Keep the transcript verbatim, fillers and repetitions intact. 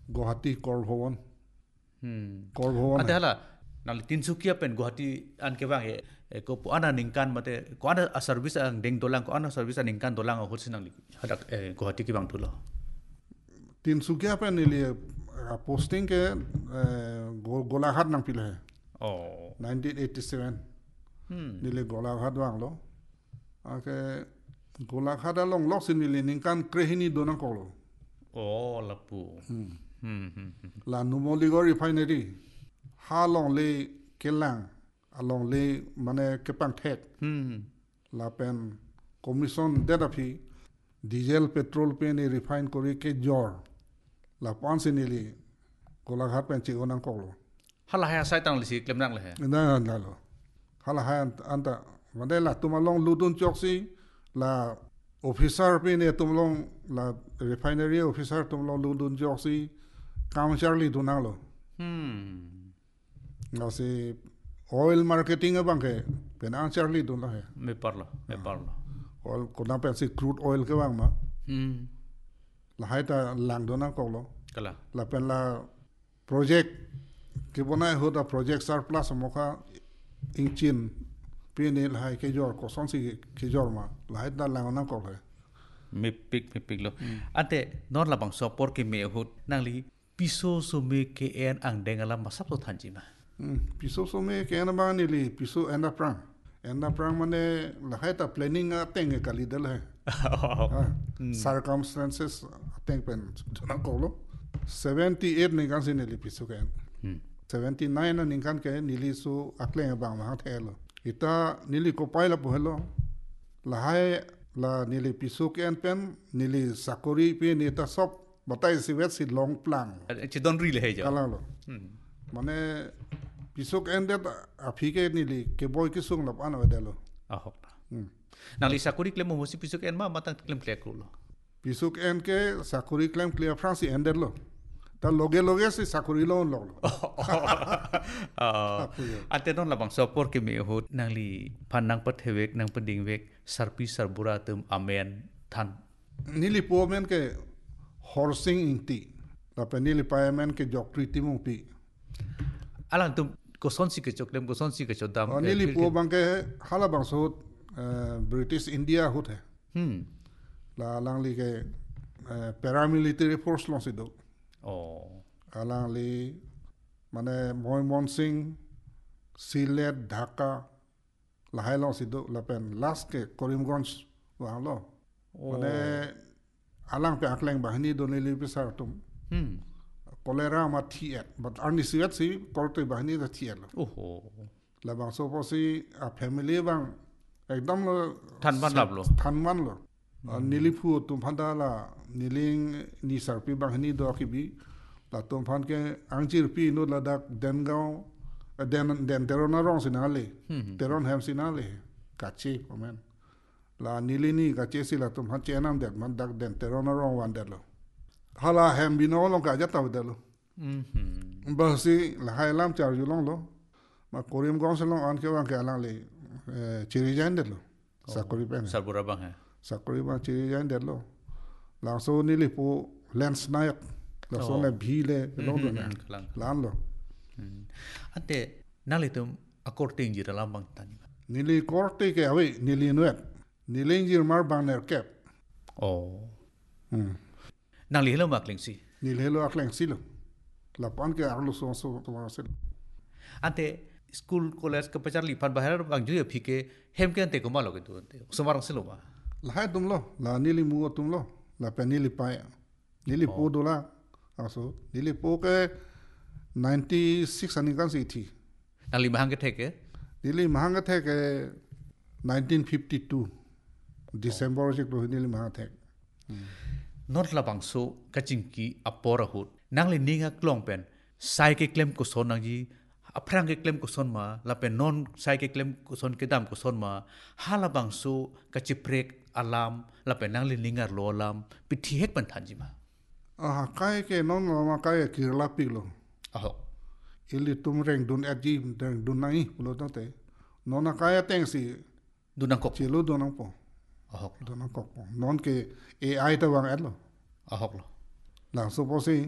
Guwahati Kor Bhawan. Hmm. Kor Bhawan. Ante hala nali Tinsukia pen Guwahati an ke bang e ko po ana ningkan mate ko ana a service ang deng dolang ko ana service an ningkan dolang ho sinang li hadak e Guwahati ki bang tulo. Tinsukia pen nili posting ke Golaghat nang pila hai. Oh. nineteen eighty-seven. Hmm. Nili Golaghat bang lo. Ake Golaghat along lok sin nili ningkan krehini donang kolo. Oh lapu. Hmm. Hmm. La Numoligo refinery. Ha long le kelang along le mane kepang thek. Hmm. La pen commission detapi diesel petrol pe ni refine kori ke jor. La pansi nili Golaghat pen chi onang kolo. Hala hai sai tang li si klem nang le he. Na na lo. Hala hai anta mane la tumalong ludun choksi la officer pe ne tumlong la refinery officer tumlong ludun choksi kam charli dunang lo. Hmm. Nga si oil marketing abang ke pen an charli dun la hai. Me parlo, me parlo. Oil kona pen si crude oil ke bang ma. Hmm. La hai ta lang dunang kolo. Kala. La pen la project ke bonai ho da project surplus moka inchin pe ne la hai ke jor ko son si ke jor ma la hai da lang na ko hai. Me pik me pik lo. Ante non la bang so por ke me hut nang li piso so me ke en ang deng alam masap to thanji ma. Piso so me ke na ba ni li piso enda prang. Enda prang mane la hai ta planning a teng e kali dal hai. Circumstances teng pen na ko lo. seventy-eight ni kan sin li piso ke. seventy-nine na ning kan ke nili su akleng bang ma thelo. Ita nili ko paila po hello. La hai la nili piso ke en pen nili sakori pe ni ta sop batai si wet si long plan. Che don ri le he ja. Kala lo. Mane pisok endet afike nili ke boy ki sung lap ana wedelo. Ahok. Nang li sakuri klem mo si pisuk en ma matang klem klek lo. Pisok en ke sakuri claim clear France endet lo. Ta loge loge si sakuri lo lo. Ante non labang so por ke me hot nang li panang pat hewek nang pending wek sarpi sarbura tum amen than. Nili po men ke horsing inti. La penili pa men ke joktri timung pi. Alang tum ko son si ke choklem ko son si ke chodam. Nili po bang ke hala bang so British India hot hai. Hmm. La lang li ke paramilitary force long si do. Oh. Alang li mane Moymon Singh Silet Dhaka lahai long si do la pen last ke Korimganj wa lo. Mane alang pe akleng bahani do nili pisar tum. Hmm. Kolera ma thiet but arni siat si korte bahani da thiet lo. Oh. La bang so po si a family bang ekdam lo Than ban lab lo. Than man lo. Nili phu tum phanda la niling ni sarpi bahani do kibi la tum phan ke angchir pi no la dak dengao den den teron rong sinale. Teron hem sinale. Kachi omen. La nili ni kachi si la tum phan chenam det man dak den teron rong wan det lo. Hala hem bino long ka jata det lo. Mhm. Ba si la hai lam char ju long lo. Ma korim gong se long an ke wang ke alang le chiri jan det lo. Sakori pen. Sarbura bang hai. Sakori ba chiri jan det lo. La so ni li po lens naik. La so le bhi le lo do na. Lan lo. Ante nali tum akorting jira lam bang tani. Nili korte ke awe nili nuet. Nili jir mar bang ner kep. Oh. Hmm. Nang li hello makling si. Nili hello akleng silo. La pan ke arlo so so to sil. Ante school college ke pacar li pan bahar bang ju phike hem ke ante ko malo ke tu ante. Sumarang silo ba. La hai tum lo. La nili mu tum lo. La pe nili pa. Nili po do la. Aso nili po ke ninety-six ani kan si thi. Nang li mahang ke theke. Nili mahang ke theke nineteen fifty-two. December jik lo nili mahang thek. Not labang so kaching ki apora hut. Nang li ninga klong pen sai ke klem ko son nang ji aprang ke klem ko son ma la pen non sai ke klem ko son ke dam ko son ma halabang so kachiprek alam la pen nang li ninga lo alam pithi hek pan thanji ma. Ah kai ke non ma kai kirla piglo. Aho. Ili tum reng dun aji reng dun nai pulo te. Non na kai teng si dunang kok. Chilo dunang po. Ahok. Dunang kok. Non ke A I ta wang adlo. Ahok lo. La so po si